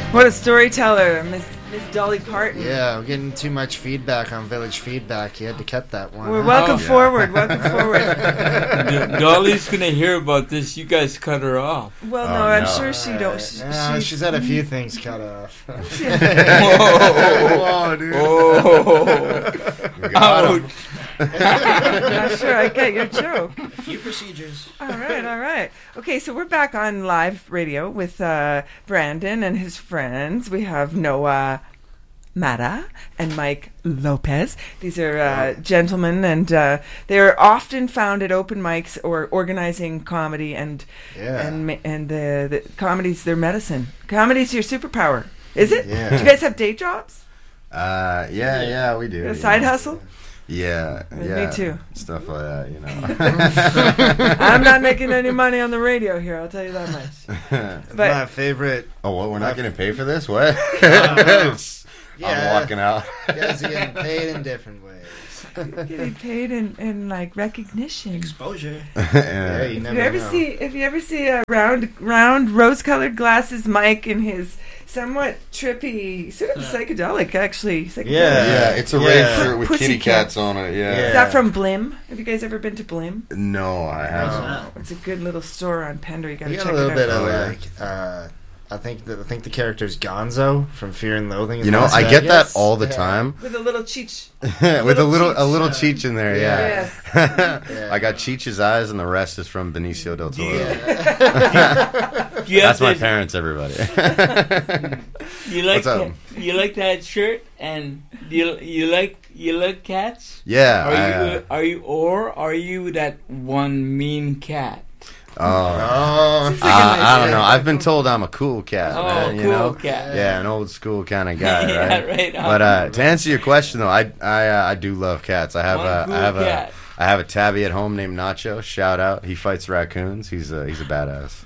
What a storyteller, Miss Dolly Parton. Yeah, I'm getting too much feedback on Village Feedback. You had to cut that one. We're welcome forward. Welcome forward. Dolly's gonna hear about this. You guys cut her off. Well, no, I'm sure she don't. She's had a few things cut off. Whoa, dude. Ouch. Not sure I get your joke. A few procedures. All right. Okay, so we're back on live radio with Brandon and his friends. We have Noah Mata and Mike Lopez. These are gentlemen, and they're often found at open mics or organizing comedy, and the comedy's their medicine. Comedy's your superpower, is it? Yeah. Do you guys have day jobs? Yeah, we do. A side hustle? Yeah. Me too. Stuff like that, I'm not making any money on the radio here, I'll tell you that much. But my favorite. Oh, what? We're not getting paid for this? What? I'm walking out. You guys are getting paid in different ways. getting paid in like recognition, exposure. Yeah, you never know. If you ever see a round rose-colored glasses Mike in his somewhat trippy, sort of psychedelic, actually. Yeah, it's a red shirt with kitty cats on it. Yeah. Is that from Blim? Have you guys ever been to Blim? No, I haven't. It's a good little store on Pender. You gotta check a little it bit out. of I think the character's Gonzo from Fear and Loathing. I get that all the time. With a little Cheech. With a little Cheech in there, yeah. Yes. I got Cheech's eyes, and the rest is from Benicio del Toro. That's my parents, everybody. You like that shirt, and you like cats? Yeah. Are you that one mean cat? I don't know. I've been told I'm a cool cat. Oh, man, cool cat. Yeah, an old school kind of guy, Yeah, right? right on. But to answer your question, though, I do love cats. I have a tabby at home named Nacho. Shout out. He fights raccoons. He's a badass.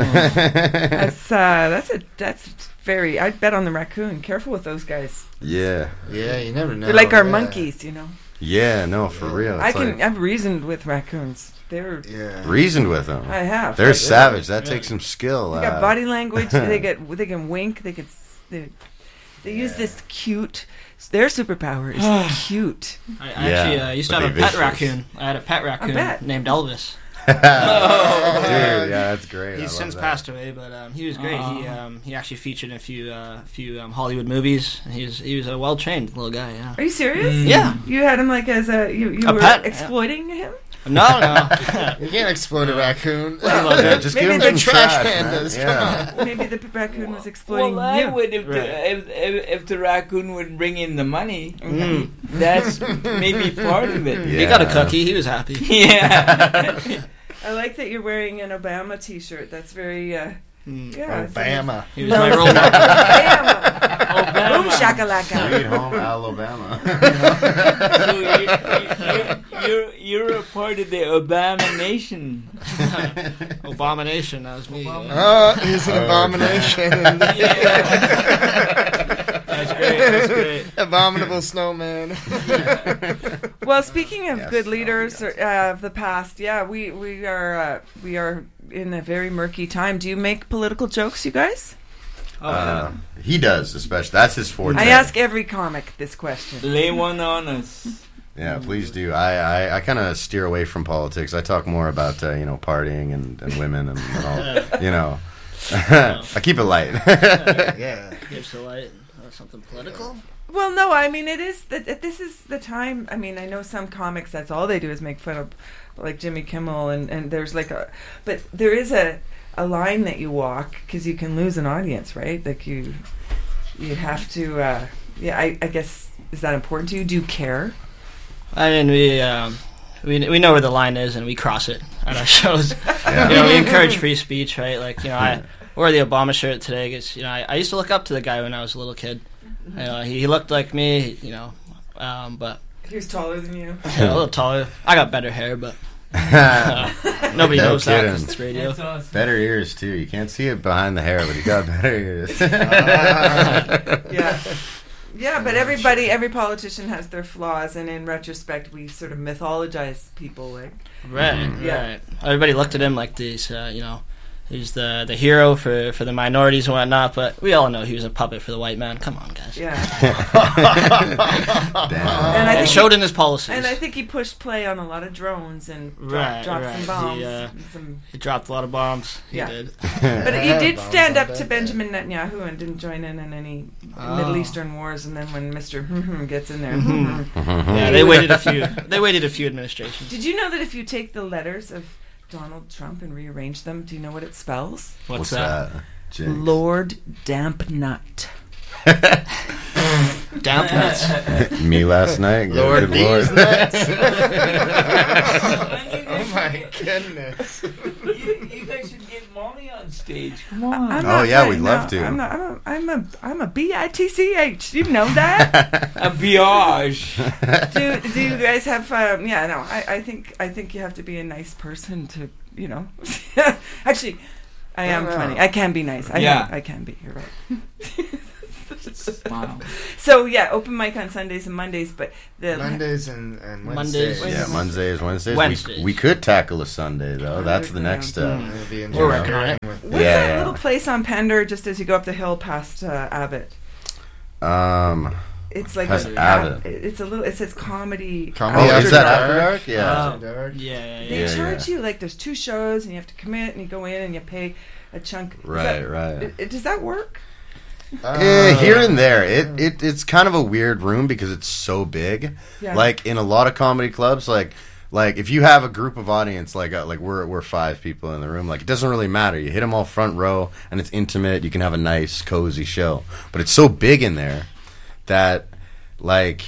That's very. I'd bet on the raccoon. Careful with those guys. Yeah. Yeah, you never know. They're like our monkeys, Yeah, no, for real. I've reasoned with raccoons. They're reasoned with them. I have. They're savage. That takes some skill. They got body language. They can wink. They use this cute. Their superpower is cute. I actually used to have a pet raccoon. I had a pet raccoon named Elvis. Dude, yeah, that's great. He's since passed away, but he was great. He actually featured in a few Hollywood movies. He was a well trained little guy. Yeah. Are you serious? Yeah. You had him like as you were pet, exploiting him? No. You can't exploit a raccoon. Just give him some trash, pandas. Yeah. Maybe the raccoon was exploiting I you. would if the raccoon would bring in the money. That's maybe part of it. He got a cookie. He was happy. Yeah. I like that you're wearing an Obama T-shirt. That's very. Obama. He was my role model. Obama. Boom shakalaka. Sweet home Alabama. So you're a part of the Obama Nation. Abomination. That was me. He's an abomination. That's great. Abominable snowman. Well, speaking of good leaders of the past, we are in a very murky time. Do you make political jokes, you guys? He does, especially. That's his forte. I ask every comic this question. Lay one on us. Yeah, please do. I kind of steer away from politics. I talk more about partying and women and all. I keep it light. Gives the light. Something political? Well, no. I mean, it is. This is the time. I mean, I know some comics. That's all they do is make fun of, like Jimmy Kimmel, and there's but there is a line that you walk because you can lose an audience, right? Like you have to. I guess, is that important to you? Do you care? I mean, we know where the line is, and we cross it at our shows. We encourage free speech, right? Like, I wore the Obama shirt today because, I used to look up to the guy when I was a little kid. He looked like me, but he was taller than you. A little taller. I got better hair, but nobody knows that because it's radio. Awesome. Better ears too. You can't see it behind the hair, but he got better ears. Yeah, but every politician has their flaws, and in retrospect, we sort of mythologize people, like right. Everybody looked at him like these, who's the hero for the minorities and whatnot. But we all know he was a puppet for the white man. Come on, guys. Yeah. Damn. And I It think showed in his policies. And I think he pushed play on a lot of drones and Right, dropped right. some bombs. He, He dropped a lot of bombs. He Yeah. did. But he did Bombs stand all up day, to Benjamin Netanyahu and didn't join in any Middle Eastern wars. And then when Mr. gets in there, Yeah, they waited a few. They waited a few administrations. Did you know that if you take the letters of Donald Trump and rearrange them, do you know what it spells? What's that? Jinx. Lord Damp Nut. Damp nuts. Me last night. Lord, Good these Lord. nuts. Oh my goodness. You guys should get Molly on stage. Come on. I'm Oh, not yeah, playing, we'd love no, to. I'm a bitch. You know that? A biage. do you guys have? Yeah, no. I think you have to be a nice person to, you know. Actually, I am funny. I can be nice. I can be. You're right. Wow. So yeah, open mic on Sundays and Mondays, but the Mondays and Mondays. Wednesdays. Yeah, Wednesdays. Wednesdays. We could tackle a Sunday though. That's the next step. It'll be We're working on it. with What's Yeah, that yeah. little place on Pender just as you go up the hill past Abbott? It's like Past an Abbott. It's a little. It says comedy. Comedy Oh, After is that Dark. After Dark? Yeah. Oh. Dark. Yeah. They Yeah, charge yeah. you like there's 2 shows and you have to commit and you go in and you pay a chunk. Is Right, that- right. Does that work? Here and there, it's kind of a weird room because it's so big. Yeah. Like in a lot of comedy clubs, like if you have a group of audience, like we're 5 people in the room, like it doesn't really matter. You hit them all front row, and it's intimate. You can have a nice, cozy show. But it's so big in there that like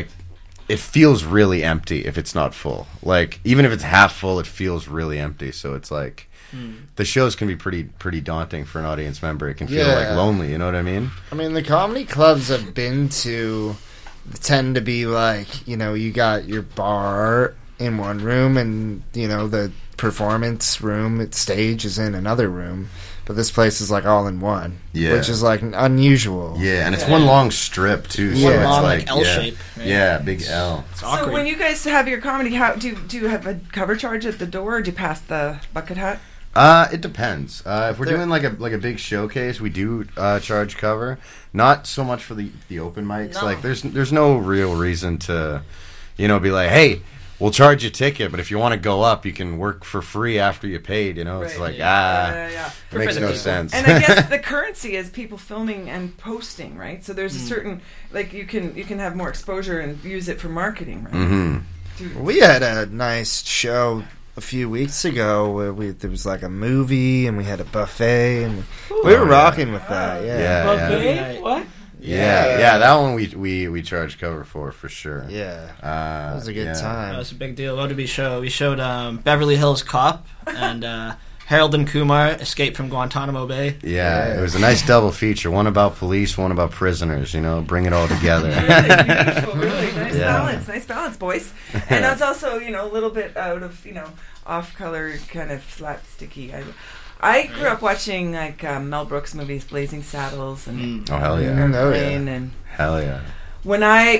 it feels really empty if it's not full. Like even if it's half full, it feels really empty. So it's like. The shows can be pretty daunting for an audience member. It can feel like Yeah. lonely. You know what I mean? I mean, the comedy clubs I've been to tend to be like, you know, you got your bar in one room and, you know, the performance room at stage is in another room. But this place is like all in one, Yeah. which is like unusual. Yeah, and it's one long strip too. So One it's long, like like, L yeah. shape, right? Yeah, big L. It's So awkward. when you guys have your comedy, how do you have a cover charge at the door, or do you pass the bucket hat? It depends. If we're There- doing like a big showcase, we do charge cover. Not so much for the open mics. No. Like there's no real reason to, you know, be like, hey, we'll charge you a ticket, but if you want to go up, you can work for free after you paid. You know, it's Right. like Yeah. it makes For the no people. sense. And I guess the currency is people filming and posting, right? So there's a certain like you can have more exposure and use it for marketing, right? Mm-hmm. We had a nice show a few weeks ago where there was like a movie and we had a buffet and we were rocking with that. Yeah. Yeah. Buffet? What? Yeah, that one we charge cover for sure. Yeah. That It was a good That time. was a big deal. What did we show? We showed Beverly Hills Cop and Harold and Kumar Escape from Guantanamo Bay. Yeah, it was a nice double feature. One about police, one about prisoners. You know, bring it all together. Really beautiful, really nice Yeah. nice balance, boys. And that's also a little bit out of off color kind of slapsticky. I grew up watching like Mel Brooks movies, Blazing Saddles and Oh hell yeah, Airplane, and hell yeah. when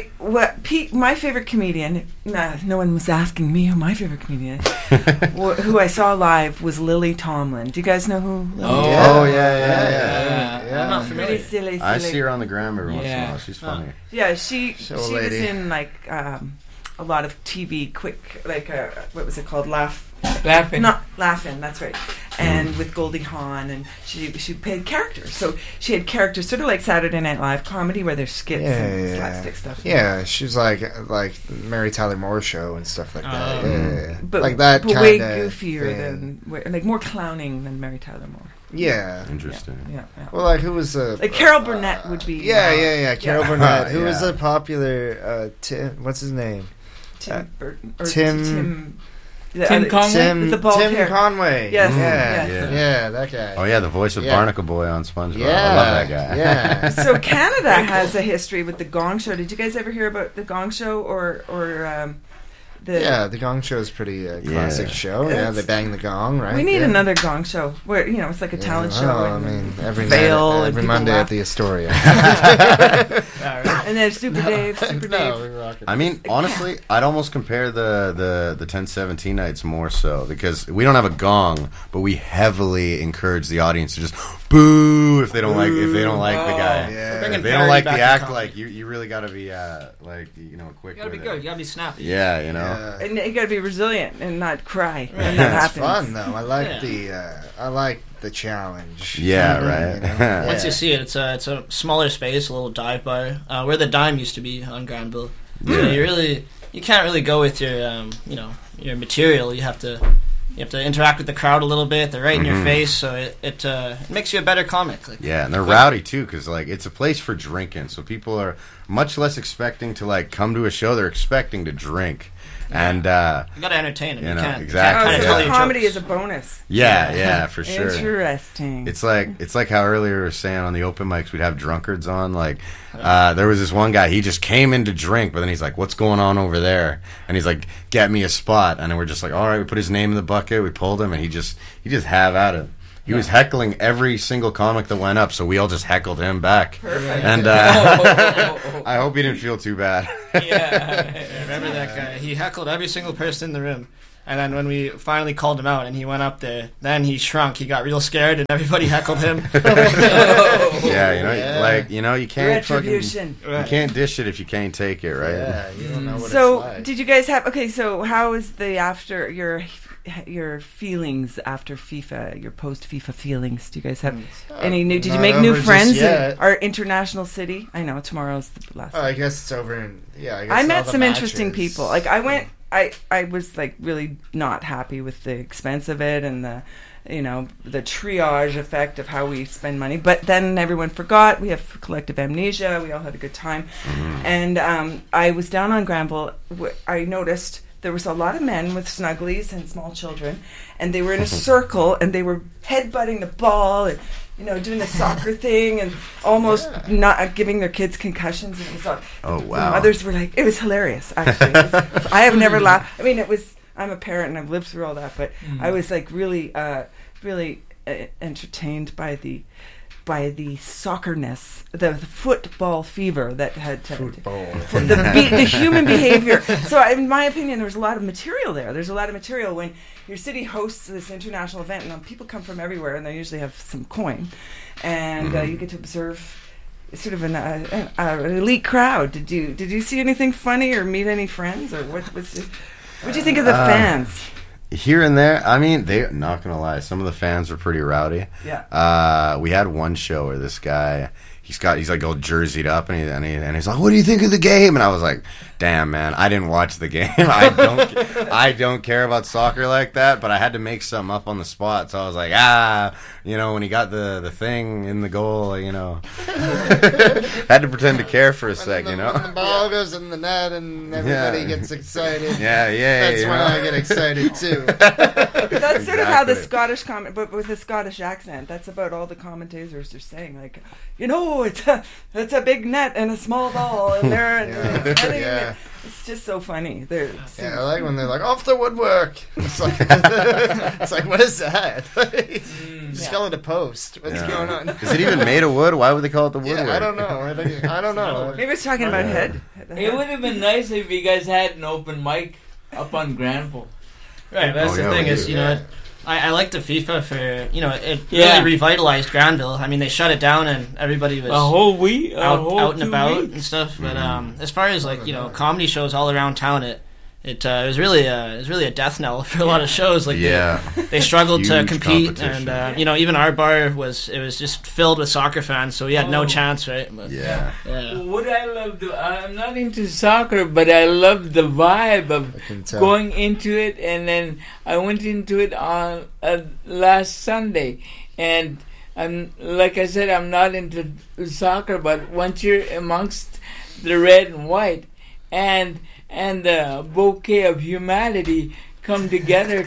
my favorite comedian, no one was asking me who my favorite comedian is, who I saw live was Lily Tomlin. Do you guys know who Lily Oh yeah. I'm not Really familiar. silly. I see her on the gram every once in a Yeah. while. She's funny. Yeah, she Show was lady. in like a lot of TV quick, like what was it called? Laughing. Not Laughing, that's right. And with Goldie Hawn, and she played characters. So she had characters, sort of like Saturday Night Live comedy, where there's skits and slapstick stuff. Yeah, she was like Mary Tyler Moore show and stuff like that. Yeah. But like that but way kinda goofier thing. than like more clowning than Mary Tyler Moore. Yeah. Interesting. Yeah. Well, like who was the Like Carol Burnett would be. Yeah. Carol Burnett. Who was Yeah. the popular Tim? What's his name? Tim Burton or Tim Conway? Tim with the bald Tim hair. Conway. Yes, Yeah. yes. Yeah, that guy. Oh yeah, the voice of Yeah. Barnacle Boy on SpongeBob. Yeah. I love that guy. Yeah. So Canada has a history with the Gong Show. Did you guys ever hear about the Gong Show or the? Yeah, the Gong Show is pretty classic show. Yeah, It's- they bang the gong, right? We need Yeah. another Gong Show where it's like a talent show. Well, I and mean, every fail night, and every people Monday laugh. at the Astoria. All right. And then Super Dave, Super No, Dave. we rock it. I mean, honestly, I'd almost compare the 1017 nights more so because we don't have a gong, but we heavily encourage the audience to just boo if they don't like the guy. Yeah. Bringing If they don't parody like back the to act, comedy. like you really got to be quick. You gotta be with good. it. You gotta be snappy. Yeah, Yeah. And you gotta be resilient and not cry when Yeah, that it's happens. fun though. I like the challenge. Yeah, You right. know? Once Yeah. you see it, it's a smaller space, a little dive bar, where the Dime used to be on Granville. So you can't really go with your your material. You have to interact with the crowd a little bit. They're right in your face, so it makes you a better comic. Like, Yeah, and they're rowdy too, because like it's a place for drinking. So people are much less expecting to like come to a show; they're expecting to drink, and you gotta entertain them. You You know, can't exactly. Oh, kinda so tell the your comedy jokes. is a bonus. yeah, for sure. Interesting. It's like how earlier we were saying on the open mics we'd have drunkards on. Like there was this one guy, he just came in to drink, but then he's like, "What's going on over there?" And he's like, "Get me a spot." And then we're just like, "All right." We put his name in the bucket, we pulled him, and he just have at it. He was heckling every single comic that went up, so we all just heckled him back. Perfect. And I hope he didn't feel too bad. Yeah. I remember that guy. He heckled every single person in the room. And then when we finally called him out and he went up there, then he shrunk. He got real scared and everybody heckled him. Yeah, you can't Retribution. you can't dish it if you can't take it, right? Yeah, you don't know what So, it's like. did you guys have? Okay, so how is the after your feelings after FIFA? Your post FIFA feelings? Do you guys have any new? Did you not make new over just friends in yet. our international city? I know tomorrow's the last. Oh, I guess it's over in I guess I all met the some interesting matches. people. Like I went, I was like really not happy with the expense of it and the triage effect of how we spend money. But then everyone forgot. We have collective amnesia. We all had a good time. And I was down on Granville. I noticed there was a lot of men with snugglies and small children, and they were in a circle and they were headbutting the ball and doing the soccer thing and almost not giving their kids concussions. And it was Oh, the wow. mothers were like, it was hilarious. Actually, I have never laughed. I mean, it was. I'm a parent and I've lived through all that, but I was like really entertained by the soccerness, the football fever that had the human behavior. So, in my opinion, there was a lot of material there. There's a lot of material when your city hosts this international event, and people come from everywhere, and they usually have some coin, and you get to observe sort of an elite crowd. Did you see anything funny or meet any friends, or what do you think of the fans? Here and there, I mean, they're not gonna lie. Some of the fans were pretty rowdy. Yeah. We had one show where this guy, he's like all jerseyed up, and he's like, "What do you think of the game?" And I was like, "Damn, man, I didn't watch the game. I don't care about soccer like that." But I had to make something up on the spot, so I was like, when he got the thing in the goal, had to pretend to care for a sec, When the ball goes in the net and everybody gets excited. Yeah. That's when I get excited too. That's sort of how the Exactly. Scottish comment, but with a Scottish accent. That's about all the commentators are saying. Like, it's a big net and a small ball, and Yeah. it's just so funny. Yeah, I like when they're like off the woodwork. It's like what is that? Just call it a post. What's Yeah. going on? Is it even made of wood? Why would they call it the woodwork? Yeah, I don't know. I don't know. Maybe it's talking about head. It would have been nice if you guys had an open mic up on Granville. Right, that's Oh, the yeah, thing we is, do. I like the FIFA for, it Yeah. really revitalized Granville. I mean, they shut it down and everybody was A whole week, out and about 2 weeks. and stuff. But as far as comedy shows all around town, it was really a death knell for a lot of shows. Like they struggled to Huge compete, competition. and even our bar was just filled with soccer fans, so we had no chance, right? But, Yeah. What I loved, I'm not into soccer, but I loved the vibe of can tell. going into it, and then I went into it on last Sunday, and like I said, I'm not into soccer, but once you're amongst the red and white, and the bouquet of humanity come together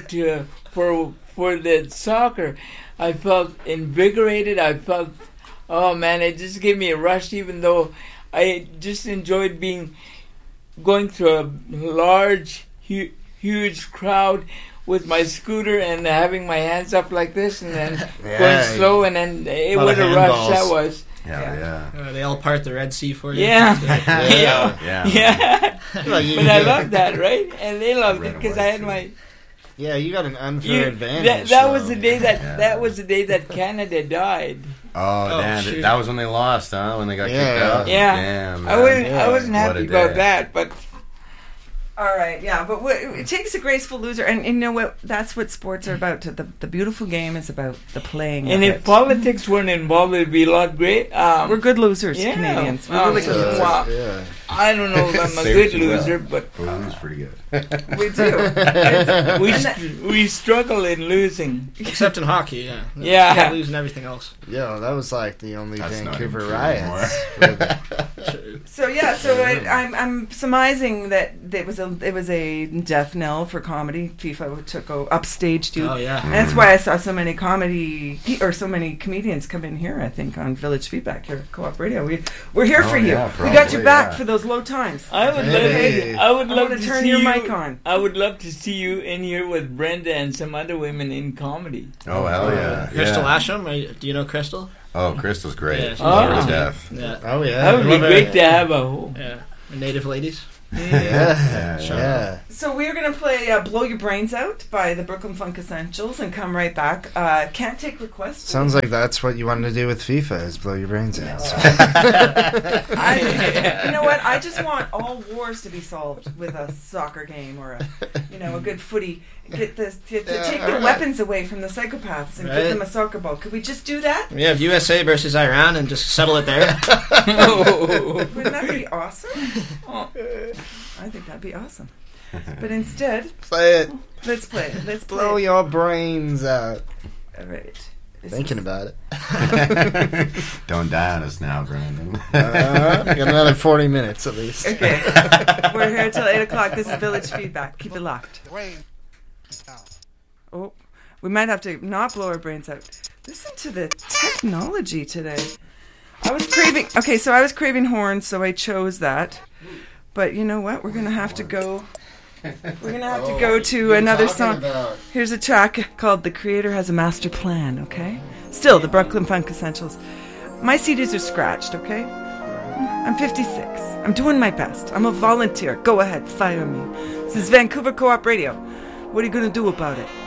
for the soccer, I felt invigorated. I felt, oh man, it just gave me a rush, even though I just enjoyed going through a large, huge crowd with my scooter and having my hands up like this, and then going slow, and then Lot what of a rush handballs. that was. Yeah. They all part the Red Sea for you. Yeah. Yeah. Yeah. Well, you- But I love that, right? And they loved Red it and because white I had too. my. Yeah, you got an unfair advantage. That was though. the day that Yeah. that was the day that Canada died. Oh, damn. shoot. That was when they lost, huh? When they got Yeah. kicked out? Yeah. Damn, I man. wasn't Yeah. I wasn't What happy a about day. that, but All right, yeah, but it takes a graceful loser, and you know what? That's what sports are about. The beautiful game is about the playing. and of if it. politics weren't involved, it'd be a lot great. We're good losers, Yeah. Canadians. We're Oh, really so- good. Wow. Yeah. I don't know if I'm a Say good what you will. loser, but Oh, that was pretty good. We do. It's- we and that- we struggle in losing. Except in hockey, yeah. Yeah. You can't lose in everything else. Yeah, that was like the only That's not Vancouver even true riots. So yeah, so I'm surmising that it was a death knell for comedy. FIFA took upstaged you. Oh, yeah. And that's why I saw so many so many comedians come in here. I think on Village Feedback here at Co-op Radio. We're here Oh, for you. yeah, We got your probably, back yeah. for those low times. I would Hey. love. I would I'm love gonna to turn see your you. mic on. I would love to see you in here with Brenda and some other women in comedy. Oh, hell yeah. Crystal yeah. Asham, do you know Crystal? Oh, Crystal's great. Yeah, she's Love her to awesome. death. Yeah. Oh yeah. That would be love it. great to have a whole. Yeah. Native ladies. Yeah. Yeah. Yeah. So we're gonna play "Blow Your Brains Out" by the Brooklyn Funk Essentials and come right back. Can't take requests. Sounds like that's what you wanted to do with FIFA is blow your brains out. You know what? I just want all wars to be solved with a soccer game or a good footy. Get this to take the weapons away from the psychopaths and give Right. them a soccer ball. Could we just do that? We have USA versus Iran and just settle it there. Wouldn't that be awesome? I think that'd be awesome. But instead, Play it. let's play it. Let's Blow play it. your brains out. All right. This Thinking is- about it. Don't die on us now, Brandon. Got another 40 minutes at least. Okay. We're here till 8 o'clock. This is Village Feedback. Keep it locked. Oh, we might have to not blow our brains out. Listen to the technology today. I was craving horns, so I chose that. But you know what? We're gonna have to go. We're gonna have to go to another song. Here's a track called "The Creator Has a Master Plan." Okay. Still, the Brooklyn Funk Essentials. My CDs are scratched. Okay. I'm 56. I'm doing my best. I'm a volunteer. Go ahead, fire me. This is Vancouver Co-op Radio. What are you gonna do about it?